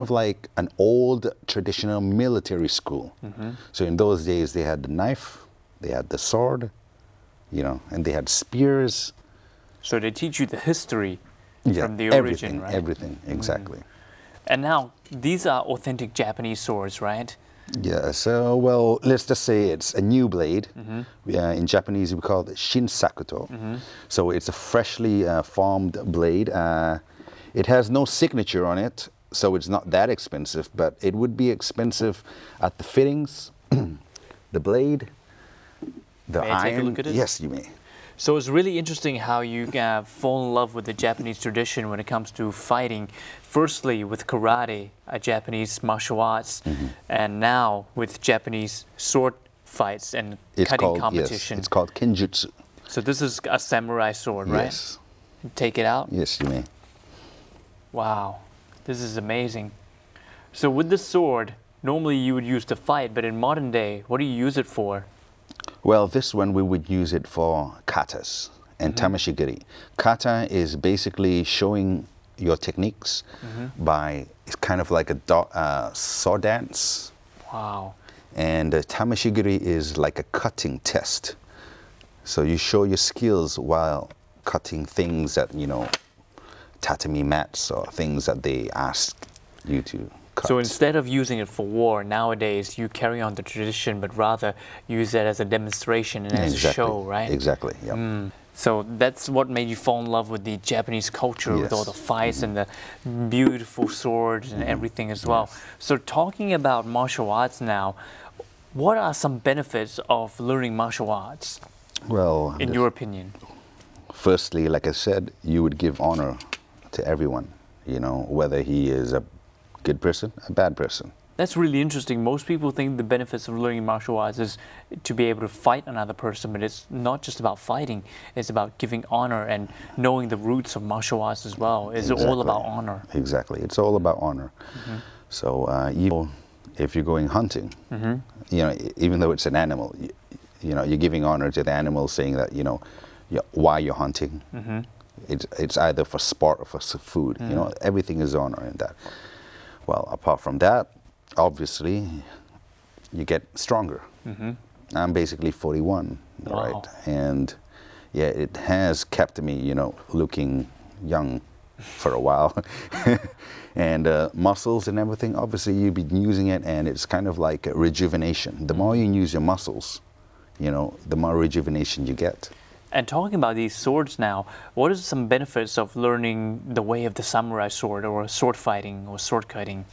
of like an old traditional military school. So in those days, they had the knife, they had the sword, you know, and they had spears. So they teach you the history Yeah, from the everything, origin, right? everything, exactly. And now, these are authentic Japanese swords, right? Yeah, so, well, let's just say it's a new blade. In Japanese, we call it shinsakuto. So it's a freshly formed blade. It has no signature on it, so it's not that expensive, but it would be expensive at the fittings, the blade, the May iron. I take a look at it? Yes, you may. So it's really interesting how you fall in love with the Japanese tradition when it comes to fighting. Firstly, with karate, a Japanese martial arts, and now with Japanese sword fights and cutting competition. Yes, it's called kenjutsu. So this is a samurai sword, right? Yes. Take it out. Yes, you may. Wow, this is amazing. So with the sword, normally you would use to fight, but in modern day, what do you use it for? Well, this one we would use it for katas and tamashigiri. Kata is basically showing your techniques by, it's kind of like a sword dance. Wow. And tamashigiri is like a cutting test. So you show your skills while cutting things that, you know, tatami mats or things that they ask you to cut. So instead of using it for war, nowadays you carry on the tradition, but rather use it as a demonstration and as a show, right? Exactly, yeah. So that's what made you fall in love with the Japanese culture, with all the fights and the beautiful swords and everything as well. So talking about martial arts now, what are some benefits of learning martial arts, Well, in your opinion? firstly, like I said, you would give honor to everyone, you know, whether he is a good person, a bad person. That's really interesting. Most people think the benefits of learning martial arts is to be able to fight another person, but it's not just about fighting. It's about giving honor and knowing the roots of martial arts as well. It's all about honor. Exactly. It's all about honor. So even if you're going hunting, you know, even though it's an animal, you know, you're giving honor to the animal, saying that, you know, why you're hunting. It's either for sport or for food. You know, everything is honor in that. Well, apart from that, obviously, you get stronger. I'm basically 41, right? And yeah, it has kept me, you know, looking young for a while. And muscles and everything, obviously you've been using it and it's kind of like a rejuvenation. The more you use your muscles, you know, the more rejuvenation you get. And talking about these swords now, what are some benefits of learning the way of the samurai sword or sword fighting or sword cutting?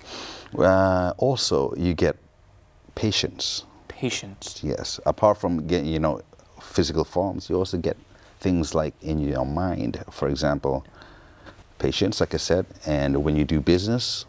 Also, you get patience. Patience. Yes. Apart from getting, you know, physical forms, you also get things like in your mind. For example, patience, like I said, and when you do business,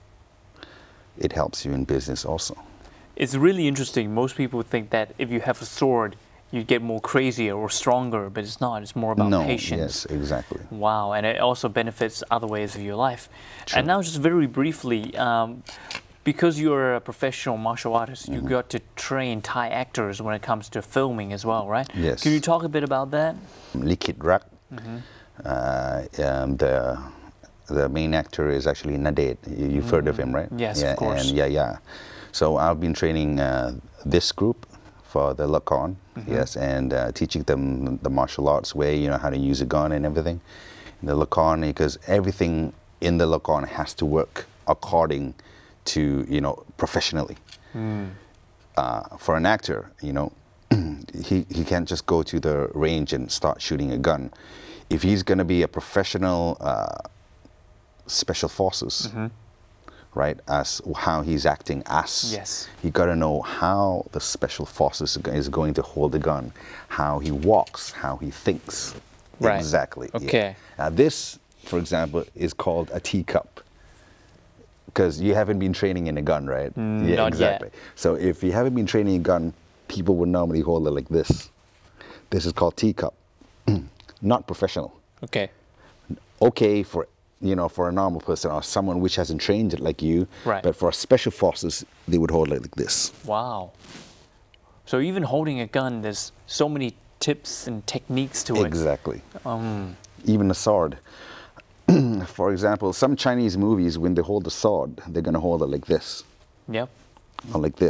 it helps you in business also. It's really interesting. Most people think that if you have a sword, you get more crazier or stronger, but it's not. It's more about patience. Yes, exactly. Wow, and it also benefits other ways of your life. True. And now just very briefly, because you're a professional martial artist, you got to train Thai actors when it comes to filming as well, right? Yes. Can you talk a bit about that? Likit Rak, the main actor is actually Nadet. You've heard of him, right? Yes, yeah, of course. And yeah. So I've been training this group for the Lakon, yes, and teaching them the martial arts way, you know, how to use a gun and everything. The Lakon, because everything in the Lakon has to work according to, you know, professionally. For an actor, you know, he can't just go to the range and start shooting a gun. If he's going to be a professional special forces, right, as how he's acting as, Yes. he got to know how the special forces is going to hold the gun, how he walks, how he thinks. Right. Exactly. Okay. Yeah. This, for example, is called a teacup. Because you haven't been training in a gun, right? Yeah, not exactly. yet. So if you haven't been training a gun, people would normally hold it like this. This is called teacup. Not professional. Okay. Okay for, you know, for a normal person or someone which hasn't trained it like you. Right. But for special forces, they would hold it like this. Wow. So even holding a gun, there's so many tips and techniques to it. Exactly. Even a sword. For example, some Chinese movies, when they hold the sword, they're going to hold it like this, Yep. or like